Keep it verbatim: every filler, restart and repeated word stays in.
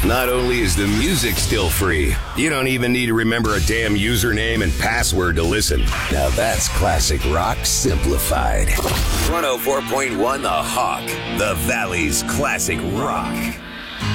Not only is the music still free, you don't even need to remember a damn username and password to listen. Now that's classic rock simplified. one oh four point one The Hawk, the Valley's classic rock.